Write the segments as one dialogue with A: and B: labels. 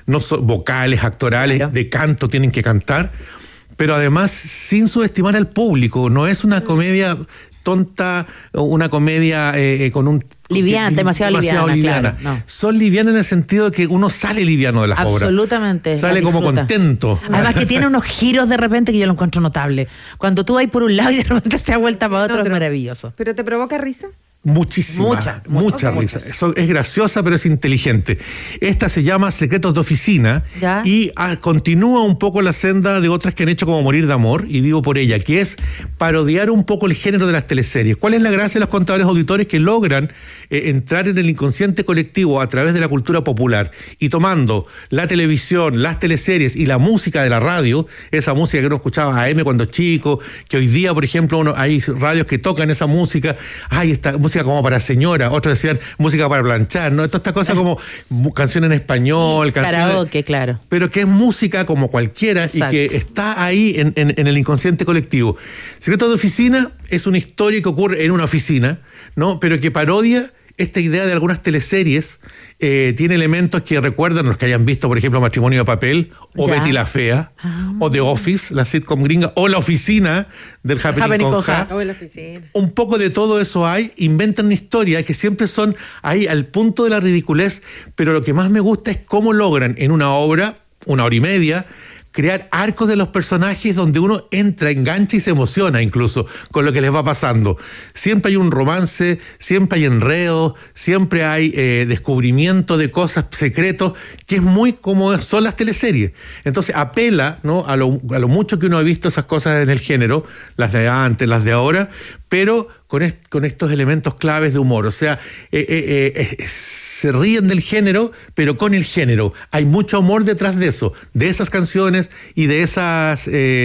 A: no vocales, actorales,
B: claro,
A: de canto, tienen que cantar, pero además sin subestimar al público. No es una comedia tonta, una comedia con un...
B: liviana, demasiado liviana. Claro, no.
A: Son livianas en el sentido de que uno sale liviano de las obras.
B: Absolutamente.
A: Sale como contento.
B: Además que tiene unos giros de repente que yo lo encuentro notable. Cuando tú vas por un lado y de repente se da vuelta para otro, es maravilloso.
C: ¿Pero te provoca risa?
A: Muchísima risa. Eso es graciosa, pero es inteligente. Esta se llama Secretos de Oficina.
B: ¿Ya?
A: Y continúa un poco la senda de otras que han hecho como Morir de Amor, y vivo por ella, que es parodiar un poco el género de las teleseries. ¿Cuál es la gracia de los contadores auditores? Que logran entrar en el inconsciente colectivo a través de la cultura popular, y tomando la televisión, las teleseries y la música de la radio, esa música que uno escuchaba AM cuando chico, que hoy día, por ejemplo, hay radios que tocan esa música, esta música como para señora, otros decían música para planchar, ¿no? Toda esta cosa como canciones en español, canciones,
B: karaoke, claro.
A: Pero que es música como cualquiera. Exacto. Y que está ahí en el inconsciente colectivo. Secretos de Oficina es una historia que ocurre en una oficina, ¿no? Pero que parodia esta idea de algunas teleseries. Tiene elementos que recuerdan los que hayan visto, por ejemplo, Matrimonio de Papel, o
B: ¿ya?
A: Betty la Fea, o The Office, la sitcom gringa, o La Oficina del Happening con Ja.
C: O La Oficina.
A: Un poco de todo eso hay. Inventan una historia que siempre son ahí al punto de la ridiculez, pero lo que más me gusta es cómo logran en una obra, 1 hora y media, crear arcos de los personajes donde uno entra, engancha y se emociona incluso con lo que les va pasando. Siempre hay un romance, siempre hay enredo, siempre hay descubrimiento de cosas, secretos, que es muy como son las teleseries. Entonces apela, ¿no?, a lo mucho que uno ha visto esas cosas en el género, las de antes, las de ahora, pero con estos elementos claves de humor. O sea, se ríen del género, pero con el género. Hay mucho amor detrás de eso, de esas canciones y de esas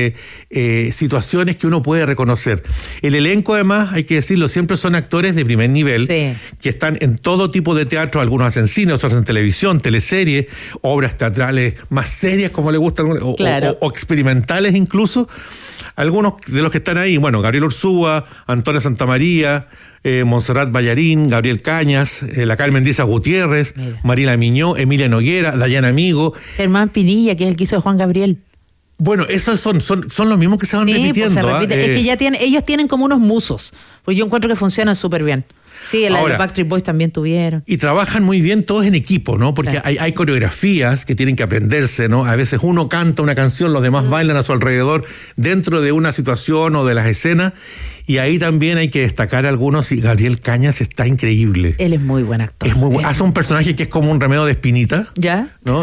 A: situaciones que uno puede reconocer. El elenco, además, hay que decirlo, siempre son actores de primer nivel,
B: sí,
A: que están en todo tipo de teatro. Algunos hacen cine, otros en televisión, teleseries, obras teatrales más serias, como le gustan,
B: claro,
A: o experimentales incluso. Algunos de los que están ahí, bueno, Gabriel Ursúa, Antonia Santamaría, Montserrat Ballarín, Gabriel Cañas, la Carmen Díaz Gutiérrez, Marila Miñó, Emilia Noguera, Dayana Amigo.
B: Germán Pinilla, que es el que hizo de Juan Gabriel.
A: Bueno, esos son los mismos que se van repitiendo.
B: Pues se repite. Es que ya ellos tienen como unos musos, pues yo encuentro que funcionan súper bien. Sí, el de Backstreet Boys también tuvieron. Y
A: trabajan muy bien todos en equipo, ¿no? Porque claro, hay coreografías que tienen que aprenderse, ¿no? A veces uno canta una canción, los demás bailan a su alrededor dentro de una situación o de las escenas. Y ahí también hay que destacar algunos, y Gabriel Cañas está increíble.
B: Él es muy buen actor.
A: Es muy bueno. Hace un personaje que es como un remedio de Espinita.
B: ¿Ya?
A: ¿No?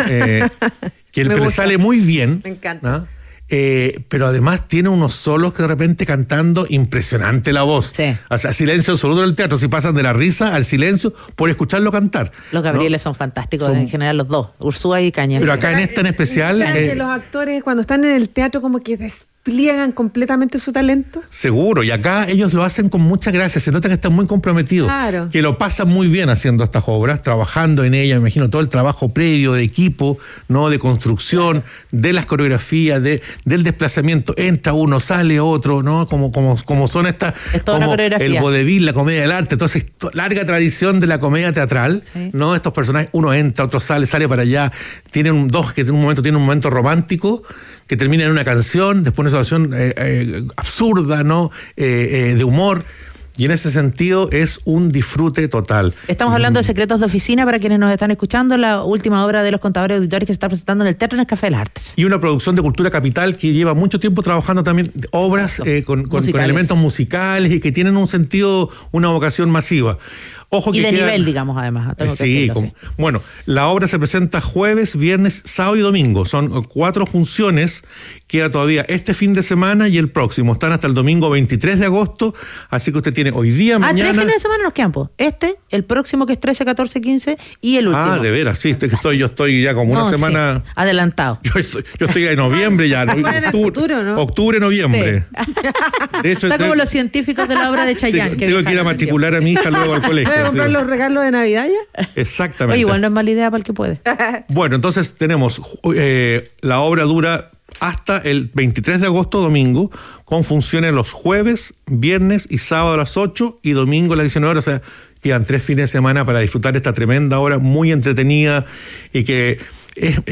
A: Que le sale muy bien.
C: Me encanta.
A: ¿no? Pero además tiene unos solos que de repente cantando, impresionante la voz.
B: Sí.
A: O sea, silencio absoluto del teatro. Si pasan de la risa al silencio por escucharlo cantar.
B: Los Gabrieles, ¿no?, son fantásticos, en general los dos, Ursúa y Cañas.
A: Pero acá en esta en especial...
C: que los actores cuando están en el teatro como que despliegan completamente su talento.
A: Seguro, y acá ellos lo hacen con mucha gracia, se nota que están muy comprometidos,
C: claro,
A: que lo pasan muy bien haciendo estas obras, trabajando en ellas. Me imagino todo el trabajo previo de equipo, ¿no?, de construcción, claro, de las coreografías, del desplazamiento, entra uno, sale otro, ¿no? Como son estas, como el vodevil, la comedia del arte, toda esa larga tradición de la comedia teatral, sí, ¿no? Estos personajes, uno entra, otro sale para allá, tienen dos que en un momento romántico que termina en una canción, después una situación absurda, ¿no? De humor. Y en ese sentido es un disfrute total.
B: Estamos hablando de Secretos de Oficina, para quienes nos están escuchando, la última obra de los contadores auditores que se está presentando en el Teatro Nescafé de las Artes. Y
A: una producción de Cultura Capital que lleva mucho tiempo trabajando también obras con elementos musicales y que tienen un sentido, una vocación masiva. Ojo que
B: y de nivel, digamos, además.
A: Sí, bueno, la obra se presenta jueves, viernes, sábado y domingo. Son 4 funciones. Queda todavía este fin de semana y el próximo. Están hasta el domingo 23 de agosto. Así que usted tiene hoy día, mañana... 3 fines
B: de semana nos quedan, pues. El próximo que es 13, 14, 15 y el último.
A: De veras, sí. Yo estoy ya como una semana...
B: Sí, adelantado.
A: Yo estoy en noviembre ya. Octubre, noviembre.
B: Sí. De hecho, está como los científicos de la obra de Chayanne.
A: Tengo que ir a matricular a mi hija luego al colegio.
C: ¿Puede comprar los regalos de Navidad ya?
A: Exactamente.
B: Oye, igual no es mala idea para el que puede.
A: Bueno, entonces tenemos... la obra dura hasta el 23 de agosto, domingo, con funciones los jueves, viernes y sábado a las 8 y domingo a las 19 horas. O sea, quedan 3 fines de semana para disfrutar esta tremenda obra muy entretenida y que es